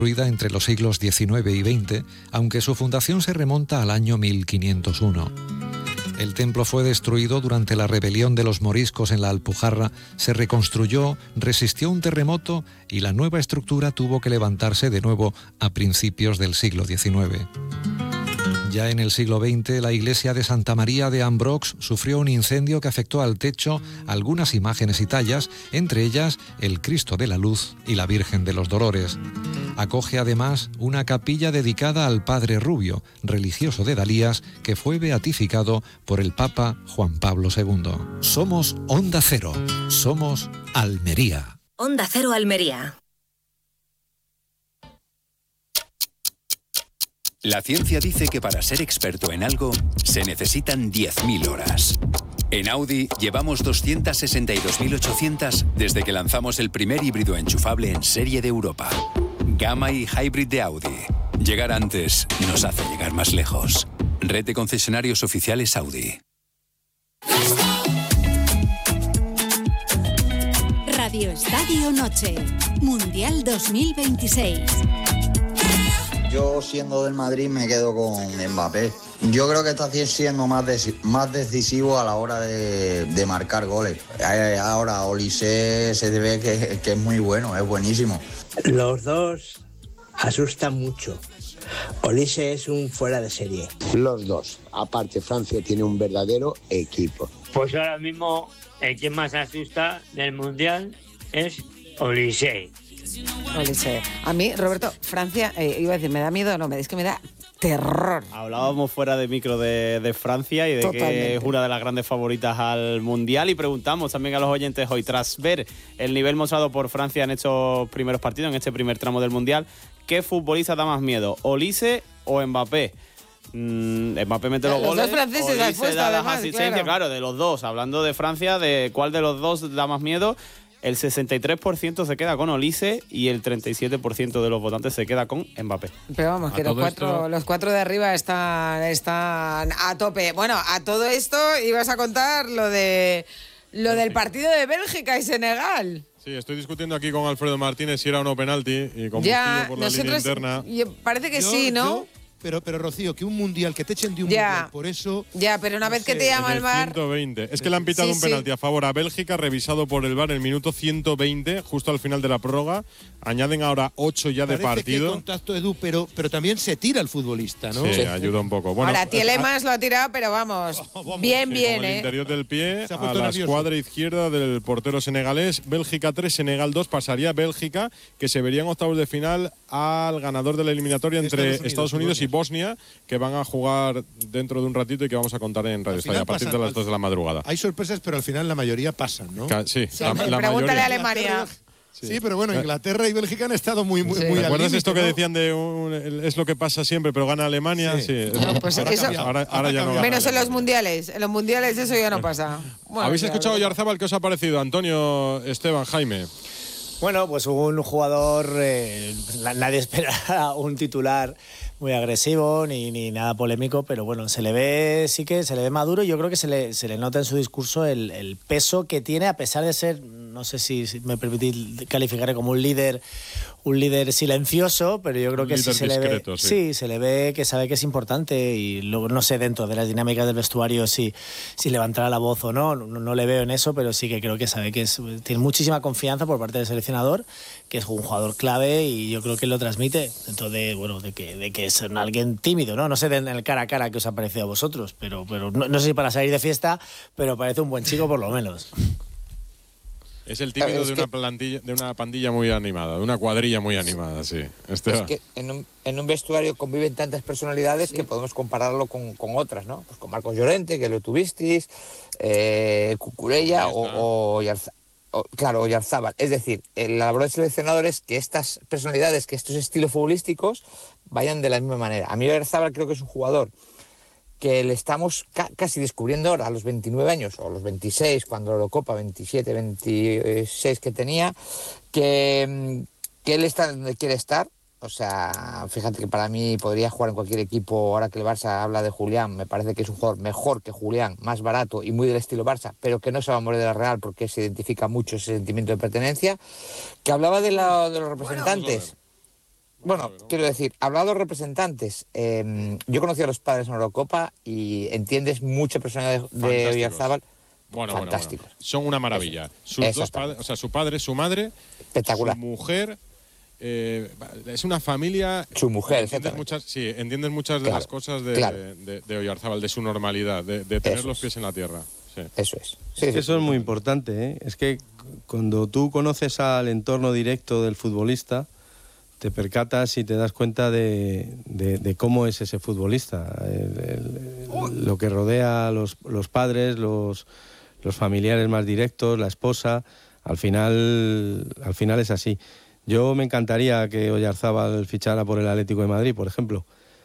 construida entre los siglos XIX y XX, aunque su fundación se remonta al año 1501. El templo fue destruido durante la rebelión de los moriscos en la Alpujarra, se reconstruyó, resistió un terremoto y la nueva estructura tuvo que levantarse de nuevo a principios del siglo XIX. Ya en el siglo XX, la iglesia de Santa María de Ambrox sufrió un incendio que afectó al techo algunas imágenes y tallas, entre ellas el Cristo de la Luz y la Virgen de los Dolores. Acoge además una capilla dedicada al Padre Rubio, religioso de Dalías, que fue beatificado por el Papa Juan Pablo II. Somos Onda Cero, somos Almería. Onda Cero Almería. La ciencia dice que para ser experto en algo se necesitan 10.000 horas. En Audi llevamos 262.800 desde que lanzamos el primer híbrido enchufable en serie de Europa. Gamma y Hybrid de Audi. Llegar antes nos hace llegar más lejos. Red de concesionarios oficiales Audi. Radio Estadio Noche. Mundial 2026. Yo, siendo del Madrid, me quedo con Mbappé. Yo creo que está siendo más decisivo a la hora de marcar goles. Ahora Olise se ve que es muy bueno, es buenísimo. Los dos asustan mucho. Olise es un fuera de serie. Los dos. Aparte, Francia tiene un verdadero equipo. Pues ahora mismo el que más asusta del Mundial es Olise. A mí, Roberto, Francia, iba a decir, ¿me da miedo? No, es que me da terror. Hablábamos fuera de micro de Francia y de Totalmente. que es una de las grandes favoritas al Mundial, y preguntamos también a los oyentes hoy, tras ver el nivel mostrado por Francia en estos primeros partidos, en este primer tramo del Mundial, ¿qué futbolista da más miedo, Olise o Mbappé? Mbappé mete los goles, dos franceses Olise has puesto, da las además, asistencias, claro, de los dos. Hablando de Francia, ¿de cuál de los dos da más miedo? El 63% se queda con Olise y el 37% de los votantes se queda con Mbappé. Pero vamos, que los cuatro de arriba están a tope. Bueno, a todo esto ibas a contar lo del partido de Bélgica y Senegal. Sí, estoy discutiendo aquí con Alfredo Martínez si era o no penalti y con Ya, Bustillo por la línea interna. Parece que sí, ¿no? Pero Rocío, que un mundial, que te echen de un mundial, por eso... Ya, pero una vez que te llama el VAR... 120. Es que le han pitado un penalti a favor a Bélgica, revisado por el VAR en el minuto 120, justo al final de la prórroga. Añaden ahora 8 ya de partido. Que contacto, Edu, pero también se tira el futbolista, ¿no? Sí, ayuda un poco. Bueno, ahora, Tielemans lo ha tirado, pero vamos, bien, con bien, el interior del pie a la escuadra izquierda del portero senegalés. Bélgica 3, Senegal 2. Pasaría Bélgica, que se vería en octavos de final al ganador de la eliminatoria entre Estados Unidos y Bosnia, que van a jugar dentro de un ratito y que vamos a contar en Radio Estadio a partir de las 2 de la madrugada. Hay sorpresas, pero al final la mayoría pasan, ¿no? Sí, la pregúntale a Alemania. Sí, pero bueno, Inglaterra y Bélgica han estado muy ¿Recuerdas esto que decían de es lo que pasa siempre, pero gana Alemania? Sí. No, pues ahora ya no gana. Menos en los mundiales. En los mundiales eso ya no pasa. Bueno, ¿habéis escuchado Oyarzabal? ¿Qué os ha parecido? Antonio, Esteban, Jaime. Bueno, pues un jugador, nadie espera un titular muy agresivo ni nada polémico, pero bueno, se le ve maduro, y yo creo que se le nota en su discurso el peso que tiene, a pesar de ser, no sé si me permitís calificarle como un líder silencioso, pero yo creo que sí se discreto, se le ve que sabe que es importante, y luego no sé dentro de las dinámicas del vestuario si levantará la voz o no le veo en eso, pero sí que creo que sabe que tiene muchísima confianza por parte del seleccionador, que es un jugador clave, y yo creo que lo transmite dentro de que es alguien tímido, ¿no? No sé en el cara a cara que os ha parecido a vosotros, pero no sé si para salir de fiesta, pero parece un buen chico por lo menos. Es el tímido de una pandilla muy animada, de una cuadrilla muy animada, sí. Es que en un vestuario conviven tantas personalidades que podemos compararlo con otras, ¿no? Pues con Marcos Llorente, que lo tuvisteis, Cucurella o Oyarzabal. Es decir, la labor del seleccionador es que estas personalidades, que estos estilos futbolísticos vayan de la misma manera. A mí Oyarzabal creo que es un jugador que le estamos casi descubriendo ahora a los 29 años, o a los 26, cuando lo copa, 27, 26 que tenía, que él está donde quiere estar. O sea, fíjate que para mí podría jugar en cualquier equipo. Ahora que el Barça habla de Julián, me parece que es un jugador mejor que Julián, más barato y muy del estilo Barça, pero que no se va a morir de la Real porque se identifica mucho ese sentimiento de pertenencia. Que hablaba de los representantes. Bueno, quiero decir, hablado representantes, yo conocí a los padres en Eurocopa y entiendes mucha personalidad de Oyarzábal. Fantásticos. Bueno. Son una maravilla. Sus dos padres, o sea, su padre, su madre, espectacular. Su mujer, es una familia. Su mujer, entiendes muchas de las cosas de Oyarzábal, de su normalidad, de tener los pies en la tierra. Sí. Eso es. Eso es muy importante, ¿eh? Es que cuando tú conoces al entorno directo del futbolista, te percatas y te das cuenta de cómo es ese futbolista. Lo que rodea a los padres, los familiares más directos, la esposa, al final es así. Yo me encantaría que Oyarzábal fichara por el Atlético de Madrid, por ejemplo,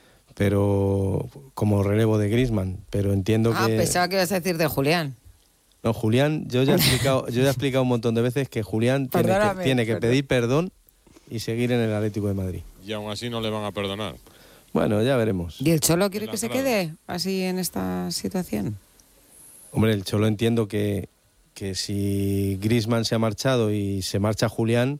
pero como relevo de Griezmann, pero entiendo que... pensaba que ibas a decir de Julián. No, Julián, yo ya he explicado un montón de veces que Julián tiene que pedir perdón y seguir en el Atlético de Madrid. Y aún así no le van a perdonar. Bueno, ya veremos. ¿Y el Cholo quiere que se quede así en esta situación? Hombre, el Cholo entiendo que si Griezmann se ha marchado y se marcha Julián,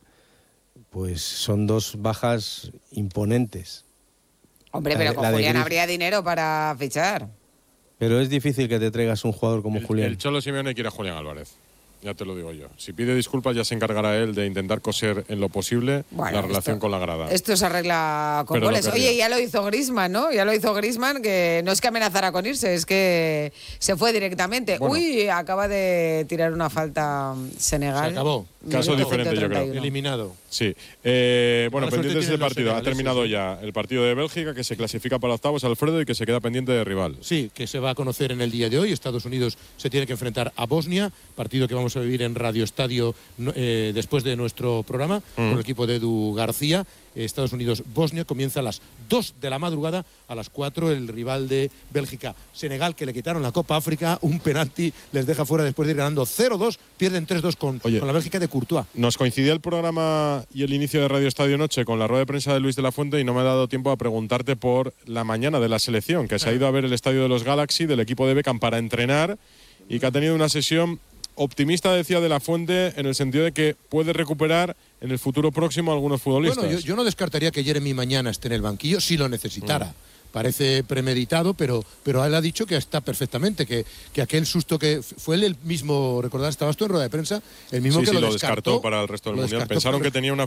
pues son dos bajas imponentes. Hombre, pero con Julián habría dinero para fichar. Pero es difícil que te traigas un jugador como Julián. El Cholo Simeone quiere a Julián Álvarez. Ya te lo digo yo. Si pide disculpas ya se encargará él de intentar coser en lo posible la relación con la grada. Esto se arregla con goles. Oye, ya lo hizo Griezmann, ¿no? Ya lo hizo Griezmann, que no es que amenazara con irse, es que se fue directamente. Bueno. Uy, acaba de tirar una falta Senegal. Se acabó. Caso diferente, yo creo. Eliminado. Sí. Bueno, pendientes del partido. Ha terminado ya el partido de Bélgica, que se clasifica para octavos, Alfredo, y que se queda pendiente de rival. Sí, que se va a conocer en el día de hoy. Estados Unidos se tiene que enfrentar a Bosnia, partido que vamos a vivir en Radio Estadio después de nuestro programa, con el equipo de Edu García. Estados Unidos-Bosnia comienza a las 2 de la madrugada, a las 4 el rival de Bélgica. Senegal, que le quitaron la Copa África, un penalti les deja fuera después de ir ganando 0-2, pierden 3-2 con la Bélgica de Courtois. Nos coincidía el programa y el inicio de Radio Estadio Noche con la rueda de prensa de Luis de la Fuente y no me ha dado tiempo a preguntarte por la mañana de la selección, que se ha ido a ver el estadio de los Galaxy del equipo de Beckham para entrenar y que ha tenido una sesión optimista, decía de la Fuente, en el sentido de que puede recuperar en el futuro próximo a algunos futbolistas. Bueno, yo no descartaría que Jeremy mañana esté en el banquillo si lo necesitara. Parece premeditado, pero él ha dicho que está perfectamente, que aquel susto que fue él el mismo, ¿recordás? Estabas tú en rueda de prensa, el mismo que lo descartó para el resto del Mundial. Pensaban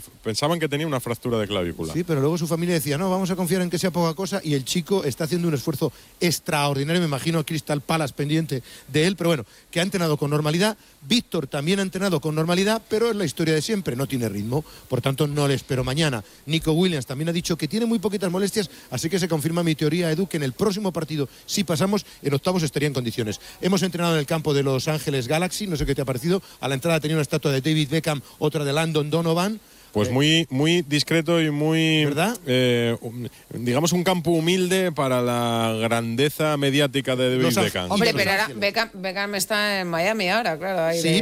que tenía una fractura de clavícula. Sí, pero luego su familia decía, no, vamos a confiar en que sea poca cosa, y el chico está haciendo un esfuerzo extraordinario. Me imagino Crystal Palace pendiente de él, pero bueno, que ha entrenado con normalidad. Víctor también ha entrenado con normalidad, pero es la historia de siempre, no tiene ritmo, por tanto no le espero mañana. Nico Williams también ha dicho que tiene muy poquitas molestias, así que se confirma mi teoría, Edu, que en el próximo partido, si pasamos, en octavos estaría en condiciones. Hemos entrenado en el campo de Los Ángeles Galaxy, no sé qué te ha parecido. A la entrada tenía una estatua de David Beckham, otra de Landon Donovan. Pues muy discreto y muy, ¿verdad? Digamos, un campo humilde para la grandeza mediática de David Beckham. Hombre, pero ahora Beckham está en Miami ahora, claro. Ahí sí,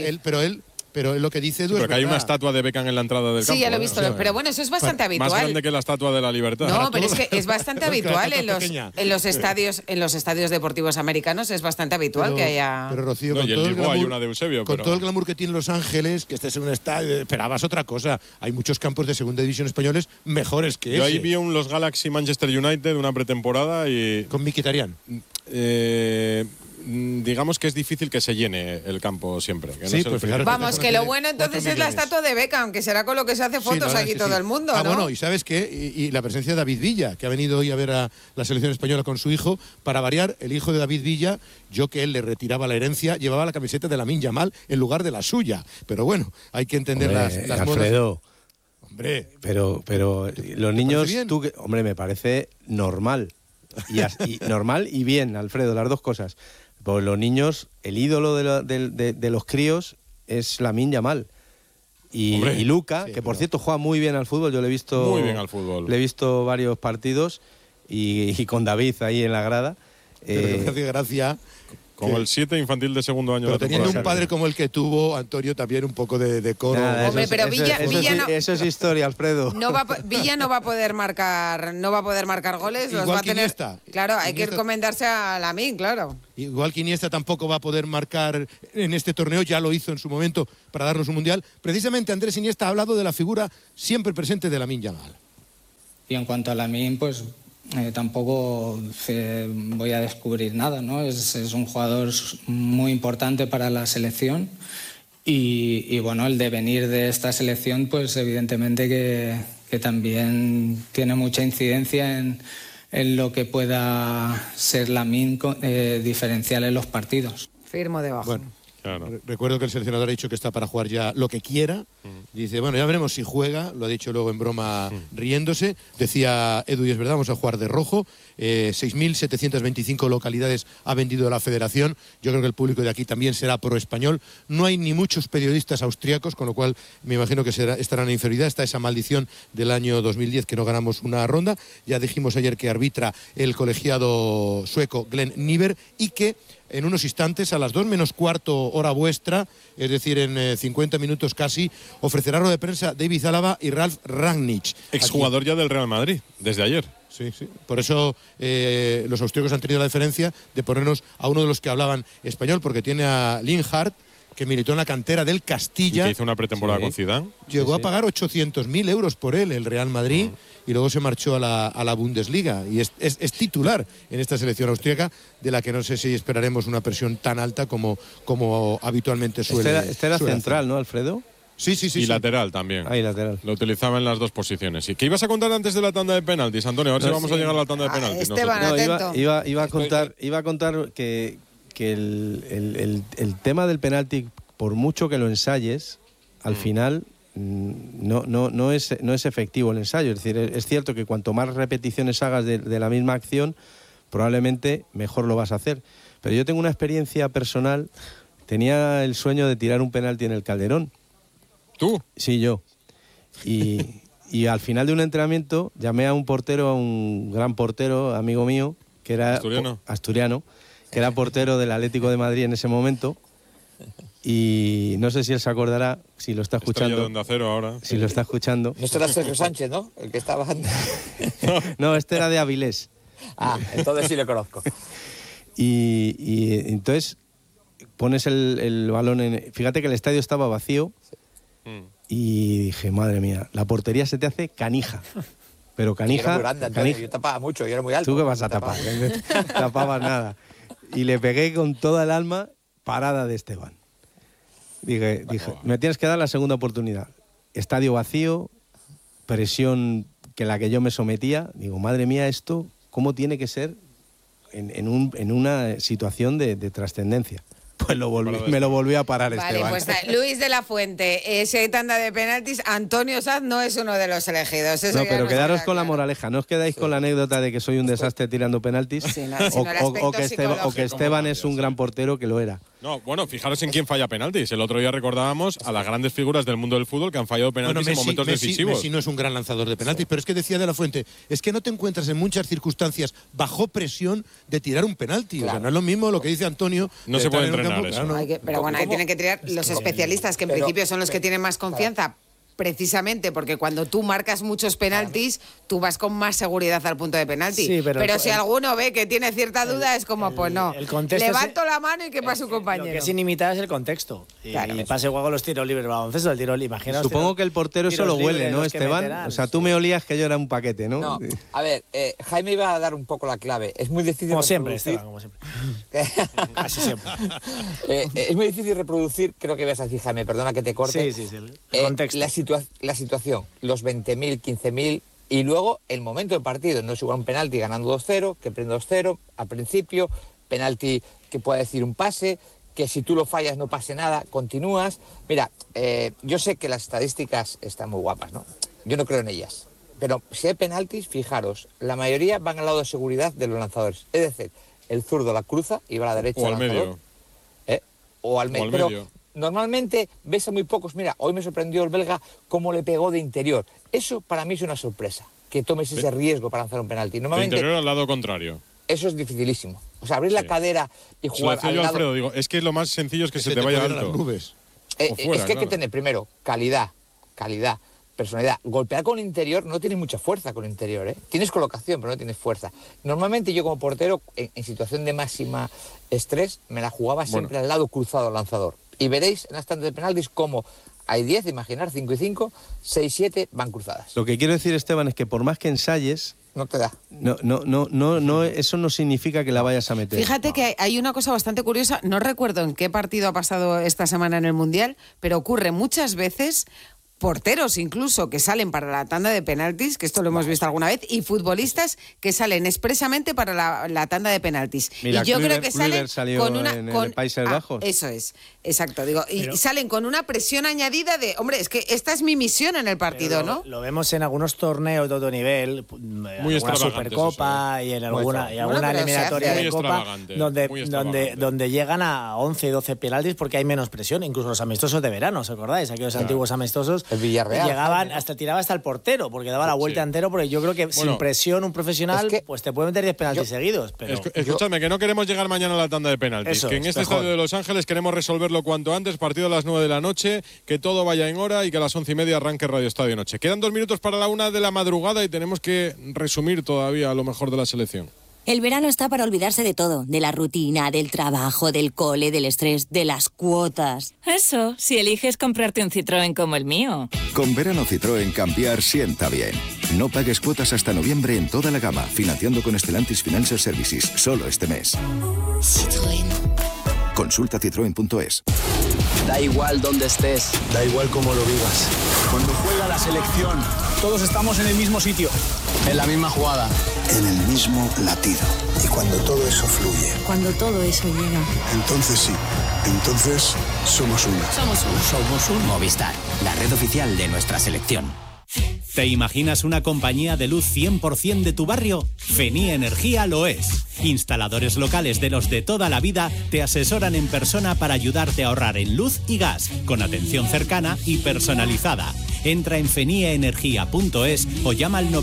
pero él lo que dice Edu es verdad. Hay una estatua de Beckham en la entrada del campo. Sí, ya lo he visto, pero bueno, eso es bastante habitual. Más grande que la estatua de la Libertad. No, pero es que es bastante habitual en los estadios deportivos americanos, es bastante habitual que haya... Pero Rocío, con todo el glamour, hay una de Eusebio, con todo el glamour que tiene Los Ángeles, que estés en un estadio, esperabas otra cosa. Hay muchos campos de segunda división españoles mejores que ese. Yo ahí vi los Galaxy Manchester United, una pretemporada y... Con Mkhitaryan. Digamos que es difícil que se llene el campo siempre. Que sí, no pues fijaros, vamos, que lo bueno entonces es la estatua de Beckham, que será con lo que se hace fotos aquí todo el mundo, ¿no? Bueno, y ¿sabes qué? Y la presencia de David Villa, que ha venido hoy a ver a la selección española con su hijo. Para variar, el hijo de David Villa, yo que él le retiraba la herencia, llevaba la camiseta de Lamine Yamal en lugar de la suya. Pero bueno, hay que entender las Alfredo, modas. Hombre. Pero los niños, hombre, me parece normal. Y normal y bien, Alfredo, las dos cosas. Pues los niños, el ídolo de los críos es Lamine Yamal. Y Luka, sí, que por cierto juega muy bien al fútbol, yo le he visto muy bien al fútbol. Le he visto varios partidos y con David ahí en la grada. Pero me hace gracia. Con el 7 infantil de segundo año. Pero teniendo un padre como el que tuvo, Antonio, también un poco de coro. Hombre, pero Villa no, eso es historia, Alfredo. Villa no va a poder marcar goles. Igual los va a tener, Iniesta. Claro, hay que encomendarse a Lamine, claro. Igual que Iniesta tampoco va a poder marcar en este torneo, ya lo hizo en su momento para darnos un mundial. Precisamente Andrés Iniesta ha hablado de la figura siempre presente de Lamine Yamal. Y en cuanto a Lamine, pues tampoco voy a descubrir nada, ¿no? Es un jugador muy importante para la selección y bueno, el devenir de esta selección, pues evidentemente que también tiene mucha incidencia en lo que pueda ser Lamine diferencial en los partidos. Firmo debajo. Bueno, claro. Recuerdo que el seleccionador ha dicho que está para jugar ya lo que quiera. Dice, bueno, ya veremos si juega. Lo ha dicho luego en broma riéndose. Decía Edu, y es verdad, vamos a jugar de rojo. 6.725 localidades ha vendido la federación. Yo creo que el público de aquí también será pro español. No hay ni muchos periodistas austríacos, con lo cual me imagino que estarán en inferioridad. Está esa maldición del año 2010 que no ganamos una ronda. Ya dijimos ayer que arbitra el colegiado sueco Glenn Nyberg y que en unos instantes, a las 2 menos cuarto hora vuestra, es decir, en 50 minutos casi, ofrecerá rueda de prensa David Alaba y Ralf Rangnick. Exjugador ya del Real Madrid, desde ayer. Sí, sí. Por eso los austríacos han tenido la diferencia de ponernos a uno de los que hablaban español, porque tiene a Linhart, que militó en la cantera del Castilla. Y que hizo una pretemporada con Zidane. Llegó a pagar 800.000 euros por él, el Real Madrid, y luego se marchó a la Bundesliga. Y es titular en esta selección austríaca, de la que no sé si esperaremos una presión tan alta como habitualmente suele. Este era central, ¿no, Alfredo? Sí. Y lateral también. Y lateral. Lo utilizaba en las dos posiciones. ¿Y qué ibas a contar antes de la tanda de penaltis, Antonio? A ver si vamos a llegar a la tanda de penaltis. Esteban, atento. Iba a contar que el tema del penalti, por mucho que lo ensayes, al final no es efectivo el ensayo. Es decir, es cierto que cuanto más repeticiones hagas de la misma acción, probablemente mejor lo vas a hacer. Pero yo tengo una experiencia personal. Tenía el sueño de tirar un penalti en el Calderón. ¿Tú? Sí, yo. Y al final de un entrenamiento llamé a un portero, a un gran portero, amigo mío, que era asturiano, que era portero del Atlético de Madrid en ese momento. Y no sé si él se acordará, si lo está escuchando. De Onda Cero ahora. Si lo está escuchando. No será Sergio Sánchez, ¿no? El que estaba antes. No, este era de Avilés. Ah, entonces sí le conozco. Y entonces pones el balón en... Fíjate que el estadio estaba vacío. Y dije, madre mía, la portería se te hace canija. Pero canija... Yo era muy grande, Antonio, yo tapaba mucho, yo era muy alto. ¿Tú qué vas a tapar? No tapabas nada. Y le pegué con toda el alma, parada de Esteban. Dije, me tienes que dar la segunda oportunidad. Estadio vacío, presión que la que yo me sometía. Digo, madre mía, esto, ¿cómo tiene que ser en una situación de trascendencia? Pues me lo volví a parar, vale, Esteban. Pues Luis de la Fuente, si hay tanda de penaltis, Antonio Saz no es uno de los elegidos. Eso no, pero quedaros con la moraleja. No os quedáis con la anécdota de que soy un desastre tirando penaltis, o que Esteban es un gran portero, que lo era. No, bueno, fijaros en quién falla penaltis. El otro día recordábamos a las grandes figuras del mundo del fútbol que han fallado penaltis en momentos decisivos. Messi no es un gran lanzador de penaltis, pero es que decía de la Fuente, es que no te encuentras en muchas circunstancias bajo presión de tirar un penalti. Claro. O sea, no es lo mismo lo que dice Antonio. No se puede entrenar eso. Claro, no. Pero bueno, ahí tienen que tirar los especialistas, que en principio son los que tienen más confianza. Precisamente porque cuando tú marcas muchos penaltis, tú vas con más seguridad al punto de penalti. Sí, pero si alguno ve que tiene cierta duda, es como, pues no. Levanto la mano y que pase un compañero. Lo que es inimitado es el contexto. Claro. Y pasa igual con los tiros libres, baloncesto, el tiro libre. Imaginaos. Supongo que el portero eso lo huele, ¿no, Esteban? O sea, tú me olías que yo era un paquete, ¿no? No, a ver, Jaime iba a dar un poco la clave. Es muy difícil como siempre, Esteban, como siempre. Casi siempre. Es muy difícil reproducir, creo que ibas a decir, Jaime, perdona que te corte. Sí. El contexto. La situación, los 20.000, 15.000 y luego el momento del partido. No es igual un penalti ganando 2-0 que prende 2-0 al principio, penalti que puede decir un pase, que si tú lo fallas no pase nada, continúas. Mira, yo sé que las estadísticas están muy guapas, ¿no? Yo no creo en ellas. Pero si hay penaltis, fijaros, la mayoría van al lado de seguridad de los lanzadores. Es decir, el zurdo la cruza y va a la derecha. O al medio. O al medio. Pero normalmente ves a muy pocos. Mira, hoy me sorprendió el belga cómo le pegó de interior. Eso para mí es una sorpresa, que tomes ese riesgo para lanzar un penalti. Normalmente, de interior al lado contrario. Eso es dificilísimo. O sea, abrir la cadera y jugar al lado... Alfredo, digo, es que lo más sencillo es que se te vaya alto. Nubes. Es que hay que tener primero calidad, personalidad. Golpear con el interior no tienes mucha fuerza con el interior, ¿eh? Tienes colocación, pero no tienes fuerza. Normalmente yo como portero, en situación de máxima estrés, me la jugaba siempre al lado cruzado al lanzador. Y veréis en las tandas de penaltis cómo hay 10, imaginar, 5 y 5, 6, 7 van cruzadas. Lo que quiero decir, Esteban, es que por más que ensayes, no te da. No, eso no significa que la vayas a meter. Fíjate que hay una cosa bastante curiosa, no recuerdo en qué partido ha pasado esta semana en el Mundial, pero ocurre muchas veces, porteros incluso que salen para la tanda de penaltis, que esto lo hemos visto alguna vez, y futbolistas que salen expresamente para la tanda de penaltis. Mira, y yo creo que salen con el Países Bajos. Eso es, exacto, digo, y salen con una presión añadida de, hombre, es que esta es mi misión en el partido, ¿no? Lo vemos en algunos torneos de otro nivel, muy en alguna Supercopa y en alguna eliminatoria de Copa, donde llegan a 11, 12 penaltis porque hay menos presión, incluso los amistosos de verano, ¿os acordáis? Aquellos antiguos amistosos. El Villarreal. Llegaban, tiraba hasta el portero, porque daba la vuelta entero, porque yo creo que sin presión un profesional pues te puede meter 10 penaltis seguidos. Pero escúchame, que no queremos llegar mañana a la tanda de penaltis, que en este estadio de Los Ángeles queremos resolverlo cuanto antes, partido a las 9 de la noche, que todo vaya en hora y que a las 11:30 arranque Radio Estadio Noche. Quedan 2 minutos para la 1 de la madrugada y tenemos que resumir todavía lo mejor de la selección. El verano está para olvidarse de todo, de la rutina, del trabajo, del cole, del estrés, de las cuotas. Eso, si eliges comprarte un Citroën como el mío. Con verano Citroën cambiar sienta bien. No pagues cuotas hasta noviembre en toda la gama, financiando con Stellantis Financial Services, solo este mes. Citroën. Consulta citroen.es. Da igual dónde estés, da igual cómo lo vivas. Cuando juega la selección, todos estamos en el mismo sitio, en la misma jugada, en el mismo latido. Y cuando todo eso fluye, cuando todo eso llega, entonces sí, entonces somos una. Somos un Movistar, la red oficial de nuestra selección. ¿Te imaginas una compañía de luz 100% de tu barrio? Fenía Energía lo es. Instaladores locales de los de toda la vida te asesoran en persona para ayudarte a ahorrar en luz y gas, con atención cercana y personalizada. Entra en feniaenergia.es o llama al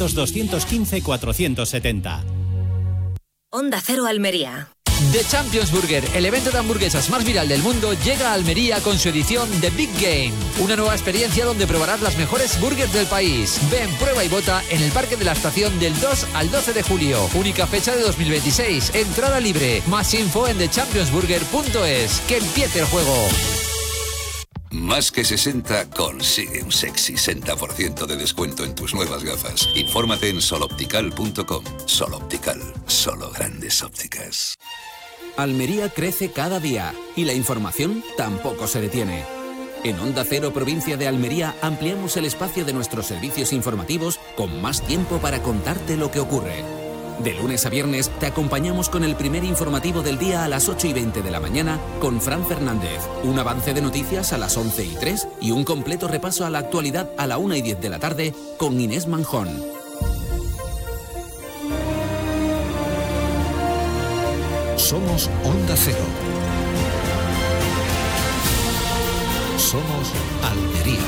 900-215-470. Onda Cero Almería. The Champions Burger, el evento de hamburguesas más viral del mundo, llega a Almería con su edición The Big Game. Una nueva experiencia donde probarás las mejores burgers del país. Ven, prueba y vota en el Parque de la Estación del 2 al 12 de julio. Única fecha de 2026. Entrada libre. Más info en thechampionsburger.es. ¡Que empiece el juego! Más que 60 consigue un sexy 60% de descuento en tus nuevas gafas. Infórmate en soloptical.com. Soloptical, solo grandes ópticas. Almería crece cada día y la información tampoco se detiene. En Onda Cero, provincia de Almería, ampliamos el espacio de nuestros servicios informativos con más tiempo para contarte lo que ocurre. De lunes a viernes te acompañamos con el primer informativo del día a las 8:20 de la mañana con Fran Fernández, un avance de noticias a las 11:03 y un completo repaso a la actualidad a la 1:10 de la tarde con Inés Manjón. Somos Onda Cero. Somos Almería.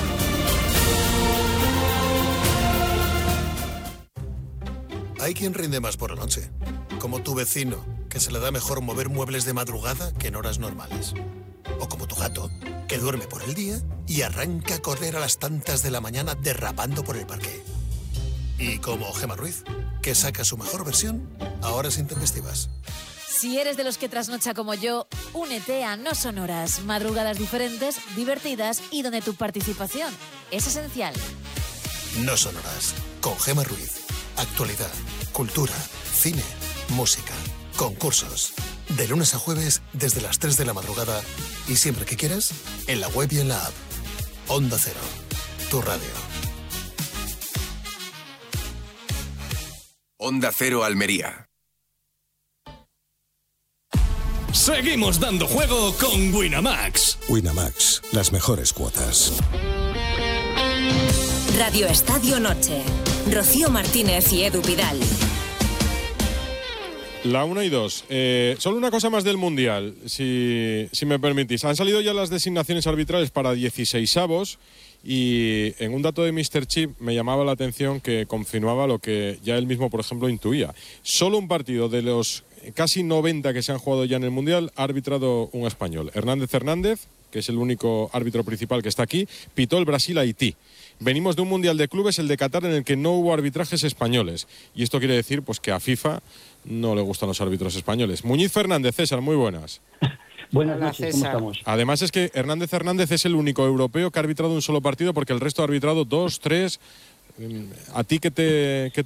Hay quien rinde más por la noche, como tu vecino, que se le da mejor mover muebles de madrugada que en horas normales. O como tu gato, que duerme por el día y arranca a correr a las tantas de la mañana derrapando por el parque. Y como Gemma Ruiz, que saca su mejor versión a horas intempestivas. Si eres de los que trasnocha como yo, únete a No Son Horas, madrugadas diferentes, divertidas y donde tu participación es esencial. No Son Horas, con Gemma Ruiz. Actualidad, cultura, cine, música, concursos. De lunes a jueves desde las 3 de la madrugada y siempre que quieras, en la web y en la app. Onda Cero, tu radio. Onda Cero Almería. Seguimos dando juego con Winamax. Winamax, las mejores cuotas. Radio Estadio Noche. Rocío Martínez y Edu Pidal. La 1 y 2. Solo una cosa más del Mundial, si me permitís. Han salido ya las designaciones arbitrales para 16avos y en un dato de Mr. Chip me llamaba la atención que confirmaba lo que ya él mismo, por ejemplo, intuía. Solo un partido de los casi 90 que se han jugado ya en el Mundial ha arbitrado un español. Hernández, que es el único árbitro principal que está aquí, pitó el Brasil-Haití. Venimos de un Mundial de Clubes, el de Qatar, en el que no hubo arbitrajes españoles. Y esto quiere decir pues que a FIFA no le gustan los árbitros españoles. Muñiz Fernández, César, muy buenas. Buenas noches, ¿cómo estamos? Además es que Hernández es el único europeo que ha arbitrado un solo partido porque el resto ha arbitrado 2, 3. ¿A ti qué te